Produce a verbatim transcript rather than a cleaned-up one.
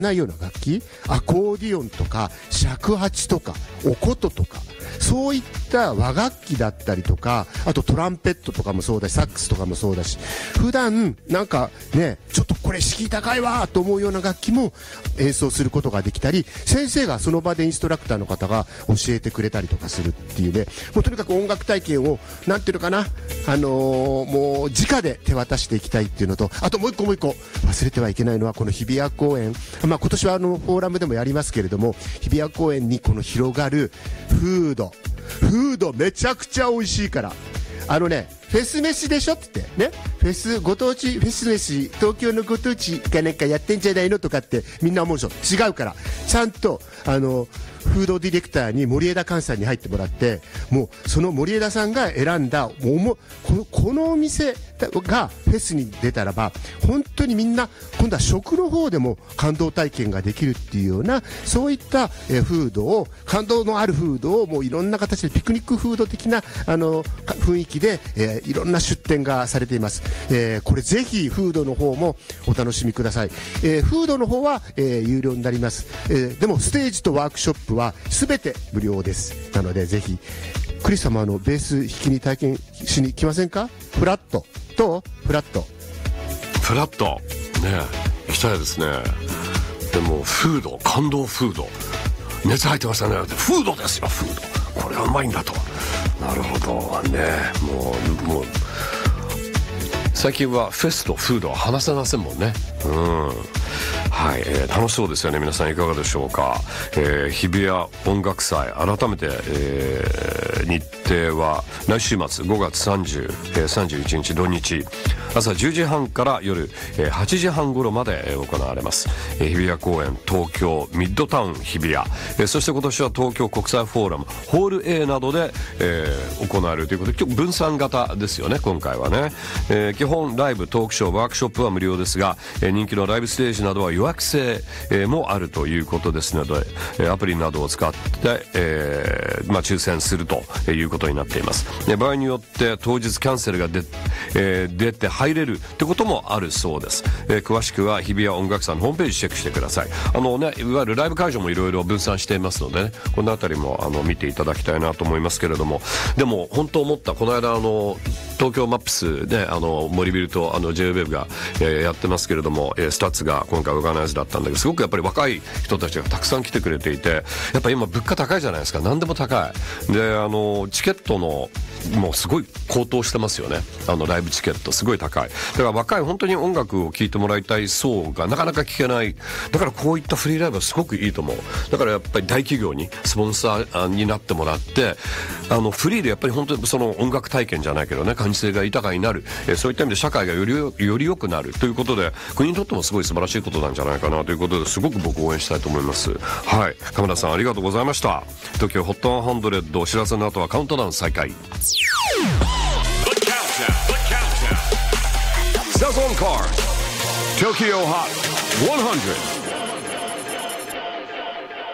ないような楽器、アコーディオンとか尺八とかお琴とか、そういった和楽器だったりとか、あとトランペットとかもそうだし、サックスとかもそうだし、普段なんかね、ちょっとこれ敷居高いわと思うような楽器も演奏することができたり、先生がその場でインストラクターの方が教えてくれたりとかするっていうね、もうとにかく音楽体験をなんていうのかな、あのー、もう直で手渡していきたいっていうのと、あともう一個もう一個忘れてはいけないのは、この日比谷公園、まあ今年はあのフォーラムでもやりますけれども、日比谷公園にこの広がるフードフードめちゃくちゃ美味しいから、あのね、フェス飯でしょってね、フェスご当地フェス飯、東京のご当地かなんかやってんじゃないのとかってみんな思うでしょ。違うから、ちゃんとあのフードディレクターに森枝寛さんに入ってもらって、もうその森枝さんが選んだもうもこのこのお店がフェスに出たらば、本当にみんな今度は食の方でも感動体験ができるっていうような、そういったえフードを、感動のあるフードをもういろんな形でピクニックフード的なあの雰囲気で、えー、いろんな出店がされています。えー、これぜひフードの方もお楽しみください。えー、フードの方は、えー、有料になります。えー、でもステージとワークショップはすべて無料です。なのでぜひクリス様のベース弾きに体験しに来ませんか？フラットとフラットフラットね、行きたいですね。でもフード、感動フード、熱入ってましたね。フードですよ、フード、これはうまいんだと。なるほどね。もうもう最近はフェスとフードは離せませんもんね。うん、はい、えー、楽しそうですよね。皆さんいかがでしょうか。えー、日比谷音楽祭、改めて、えー、日程は来週末ごがつさんじゅう、えー、さんじゅういちにち土日、朝じゅうじはんから夜、えー、はちじはん頃まで、えー、行われます。えー、日比谷公園、東京ミッドタウン日比谷、えー、そして今年は東京国際フォーラムホール A などで、えー、行われるということで、今日分散型ですよね、今回はね。えー、基本ライブ、トークショー、ワークショップは無料ですが、えー、人気のライブステージなどは予約制、えー、もあるということですので、えー、アプリなどを使って、えーまあ、抽選するということになっています。で、場合によって当日キャンセルが出、えー、出て入れるってこともあるそうです。えー、詳しくは日比谷音楽祭のホームページチェックしてください。あのね、いわゆるライブ会場もいろいろ分散していますのでね、このあたりもあの見ていただきたいなと思いますけれども、でも本当思った、この間あの東京マップスで、あの森ビルとあの ジェイウェブ が、えー、やってますけれども、えー、スタッツが今回オーガナイズだったんだけど、すごくやっぱり若い人たちがたくさん来てくれていて、やっぱり今物価高いじゃないですか。何でも高いで、あのチケットのもうすごい高騰してますよね。あのライブチケットすごい高い。だから若い本当に音楽を聴いてもらいたい層がなかなか聴けない。だからこういったフリーライブはすごくいいと思う。だからやっぱり大企業にスポンサーになってもらって、あのフリーでやっぱり本当にその音楽体験じゃないけどね、感受性が豊かになる、えー、そういった意味で社会がよりより良くなるということで、国にとってもすごい素晴らしいことなんじゃないかなということで、すごく僕応援したいと思います。はい、鎌田さんありがとうございました。東京ホットハンドレッド、お知らせの後はカウントダウン再開。Cell phone card Tokyo Hot one hundred